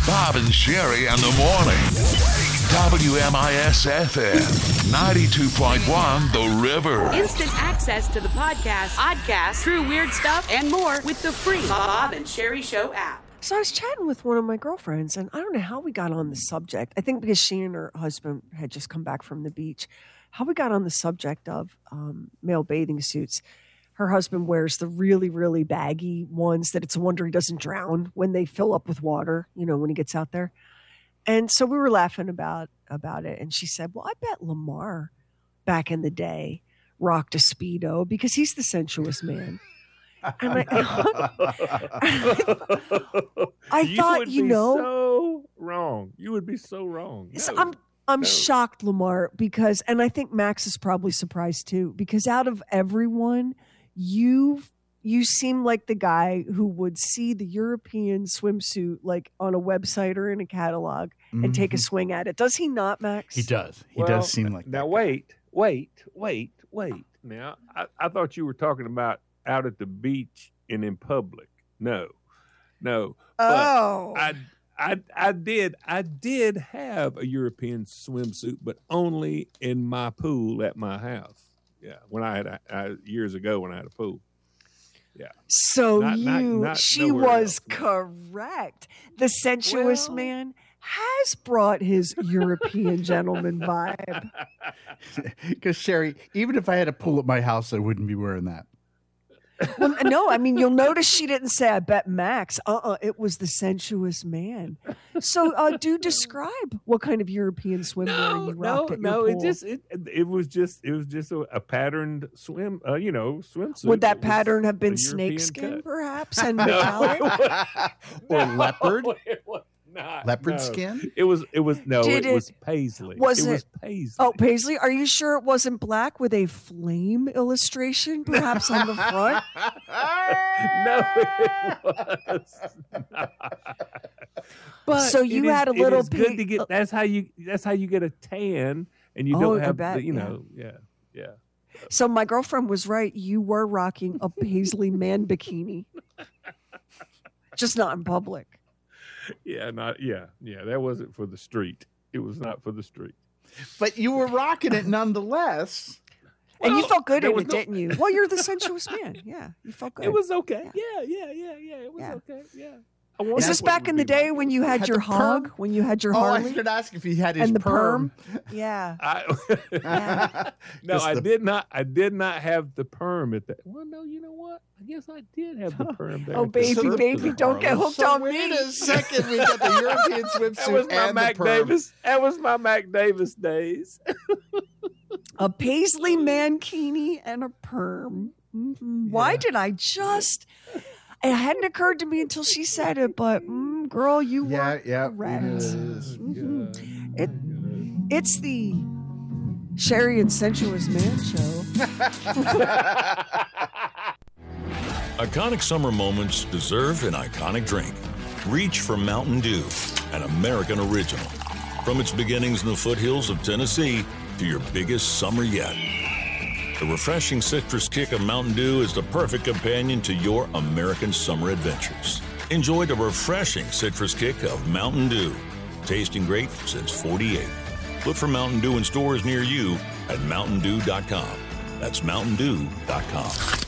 Bob and Sherry in the morning. WMIS-FM, 92.1 The River. Instant access to the podcast, true weird stuff, and more with the free Bob and Sherry Show app. So I was chatting with one of my girlfriends, and I don't know how we got on the subject. I think because she and her husband had just come back from the beach. How we got on the subject of male bathing suits. Her husband wears the really, really baggy ones that it's a wonder he doesn't drown when they fill up with water, when he gets out there. And so we were laughing about it. And she said, well, I bet Lamar back in the day rocked a Speedo because he's the sensuous man. And I thought, so wrong. You would be so wrong. No, I'm shocked, Lamar, because, and I think Max is probably surprised too, because out of everyone, you seem like the guy who would see the European swimsuit like on a website or in a catalog and take a swing at it. Does he not, Max? He does. He does seem like now, that. Wait. Now, I thought you were talking about out at the beach and in public. No. Oh. But I did have a European swimsuit, but only in my pool at my house. Yeah, when I had years ago when I had a pool. Yeah. So she was else. correct. The sensuous man has brought his European gentleman vibe. Because Sherry, even if I had a pool at my house, I wouldn't be wearing that. Well, no, I mean, you'll notice she didn't say, I bet Max. It was the sensuous man. So do describe what kind of European swimwear you rocked at your pool. It was just a patterned swimsuit. Would that pattern have been snakeskin, perhaps, and metallic? Or leopard? It was not. Leopard skin? It was paisley. Was it paisley? Oh, paisley. Are you sure it wasn't black with a flame illustration, perhaps on the front? No, it was not. But so you had a little. Good to get. That's how you get a tan, and you don't have yeah. So my girlfriend was right. You were rocking a paisley man bikini, just not in public. Yeah, that wasn't for the street. It was not for the street. But you were rocking it nonetheless. And you felt good in it, didn't you? Well, you're the sensuous man. Yeah, you felt good. It was okay. Yeah. It was okay. Yeah. Is this back in the day when you had your hog? When you had your Harley? I was going to ask if he had his and the perm. Yeah. No, I did not. I did not have the perm at that. Well, no, you know what? I guess I did have the perm there. Oh, baby, don't get hooked on me. Wait a second. We got the European swimsuit That was my and Mac the perm. Davis. That was my Mac Davis days. A paisley mankini and a perm. Mm-hmm. Why did I just... It hadn't occurred to me until she said it, but girl, you were correct. It's the Sherry and Sensuous Man Show. Iconic summer moments deserve an iconic drink. Reach for Mountain Dew, an American original. From its beginnings in the foothills of Tennessee to your biggest summer yet. The refreshing citrus kick of Mountain Dew is the perfect companion to your American summer adventures. Enjoy the refreshing citrus kick of Mountain Dew. Tasting great since '48. Look for Mountain Dew in stores near you at MountainDew.com. That's MountainDew.com.